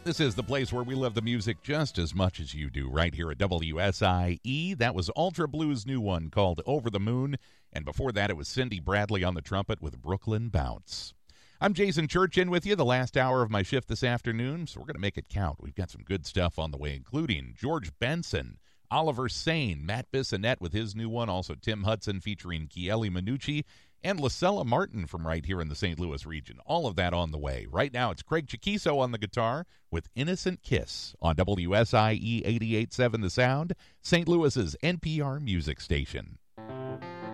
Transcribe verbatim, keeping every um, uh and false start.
This is the place where we love the music just as much as you do, right here at W S I E. That was Ultra Blues' new one called Over the Moon, and before that it was Cindy Bradley on the trumpet with Brooklyn Bounce. I'm Jason Church in with you the last hour of my shift this afternoon, so we're going to make it count. We've got some good stuff on the way, including George Benson, Oliver Sane, Matt Bissonette with his new one, also Tim Hudson featuring Chieli Minucci, and Lacella Martin from right here in the Saint Louis region. All of that on the way. Right now, it's Craig Chiquiso on the guitar with Innocent Kiss on W S I E eighty-eight point seven The Sound, Saint Louis's N P R music station.